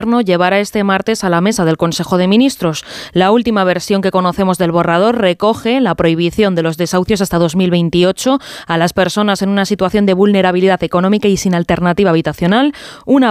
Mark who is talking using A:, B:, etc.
A: llevará este martes a la mesa del Consejo de Ministros. La última versión que conocemos del borrador recoge la prohibición de los desahucios hasta 2028 a las personas en una situación de vulnerabilidad económica y sin alternativa habitacional, una